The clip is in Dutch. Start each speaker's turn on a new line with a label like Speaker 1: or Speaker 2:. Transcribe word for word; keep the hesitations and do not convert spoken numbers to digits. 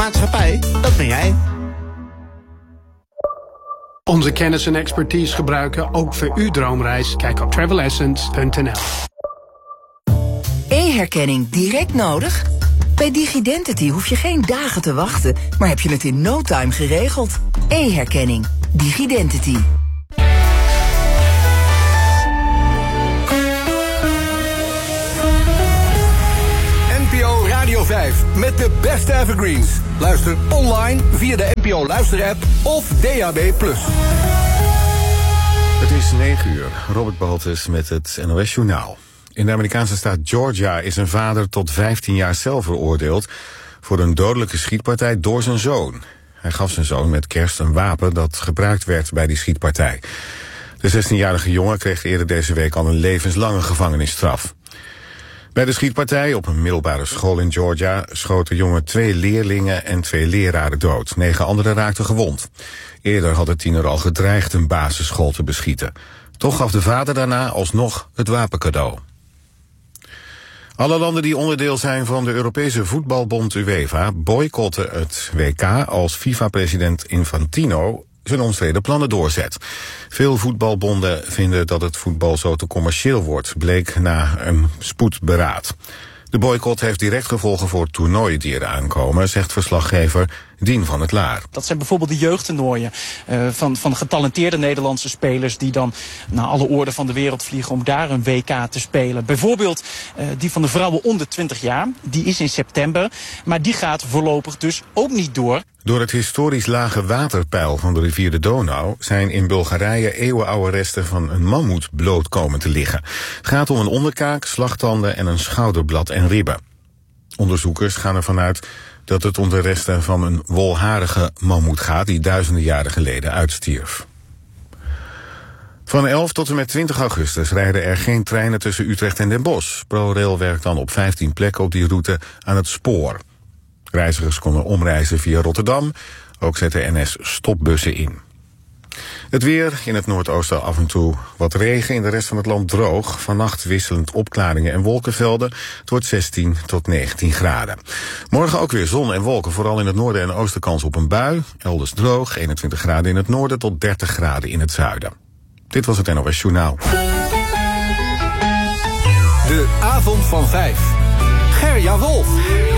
Speaker 1: maatschappij, dat ben jij.
Speaker 2: Onze kennis en expertise gebruiken ook voor uw droomreis. Kijk op travel essence punt n l.
Speaker 3: E-herkenning direct nodig? Bij DigiDentity hoef je geen dagen te wachten, maar heb je het in no time geregeld. E-herkenning. DigiDentity.
Speaker 4: N P O Radio vijf met de beste evergreens. Luister online via de N P O luisterapp of D A B plus.
Speaker 5: Het is negen uur. Robert Baltus met het N O S Journaal. In de Amerikaanse staat Georgia is een vader tot vijftien jaar cel veroordeeld voor een dodelijke schietpartij door zijn zoon. Hij gaf zijn zoon met kerst een wapen dat gebruikt werd bij die schietpartij. De zestienjarige jongen kreeg eerder deze week al een levenslange gevangenisstraf. Bij de schietpartij op een middelbare school in Georgia schoot de jongen twee leerlingen en twee leraren dood. Negen anderen raakten gewond. Eerder had de tiener al gedreigd een basisschool te beschieten. Toch gaf de vader daarna alsnog het wapen cadeau. Alle landen die onderdeel zijn van de Europese voetbalbond UEFA boycotten het W K als FIFA-president Infantino zijn omstreden plannen doorzet. Veel voetbalbonden vinden dat het voetbal zo te commercieel wordt, bleek na een spoedberaad. De boycott heeft direct gevolgen voor toernooien die eraan komen, zegt verslaggever Dien van het Laar.
Speaker 6: Dat zijn bijvoorbeeld de jeugdtoernooien uh, van, van getalenteerde Nederlandse spelers die dan naar alle oorden van de wereld vliegen om daar een W K te spelen. Bijvoorbeeld uh, die van de vrouwen onder twintig jaar, die is in september, maar die gaat voorlopig dus ook niet door.
Speaker 5: Door het historisch lage waterpeil van de rivier de Donau zijn in Bulgarije eeuwenoude resten van een mammoet bloot komen te liggen. Het gaat om een onderkaak, slagtanden en een schouderblad en ribben. Onderzoekers gaan ervan uit dat het om de resten van een wolharige mammoet gaat die duizenden jaren geleden uitstierf. Van elf tot en met twintig augustus rijden er geen treinen tussen Utrecht en Den Bosch. ProRail werkt dan op vijftien plekken op die route aan het spoor. Reizigers konden omreizen via Rotterdam. Ook zet de N S stopbussen in. Het weer, in het noordoosten af en toe wat regen, in de rest van het land droog. Vannacht wisselend opklaringen en wolkenvelden. Het wordt zestien tot negentien graden. Morgen ook weer zon en wolken, vooral in het noorden en oosten kans op een bui. Elders droog, eenentwintig graden in het noorden tot dertig graden in het zuiden. Dit was het N O S Journaal.
Speaker 4: De avond van vijf. Gerja Wolf.